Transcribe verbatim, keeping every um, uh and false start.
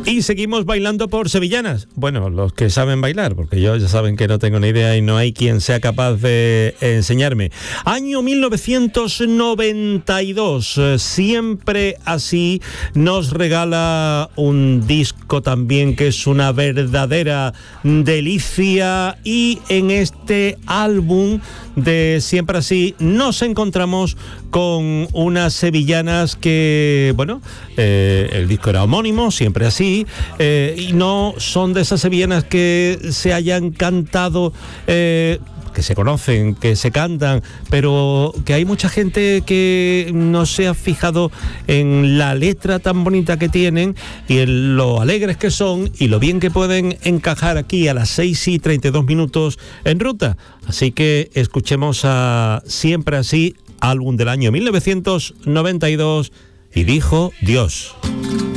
Y seguimos bailando por sevillanas. Bueno, los que saben bailar, porque yo ya saben que no tengo ni idea y no hay quien sea capaz de enseñarme. Año mil novecientos noventa y dos, Siempre Así nos regala un disco también que es una verdadera delicia, y en este álbum de Siempre Así nos encontramos con unas sevillanas que, bueno, eh, el disco era homónimo, Siempre Así, eh, y no son de esas sevillanas que se hayan cantado, eh, que se conocen, que se cantan, pero que hay mucha gente que no se ha fijado en la letra tan bonita que tienen y en lo alegres que son y lo bien que pueden encajar aquí a las seis y treinta y dos minutos en ruta. Así que escuchemos a Siempre Así, álbum del año mil novecientos noventa y dos, y dijo Dios.